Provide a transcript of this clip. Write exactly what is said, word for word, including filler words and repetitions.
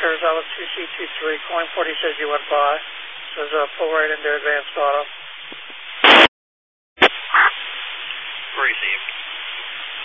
Kurzala two C two three, coin forty says you went by. Says uh, pull right into advanced auto.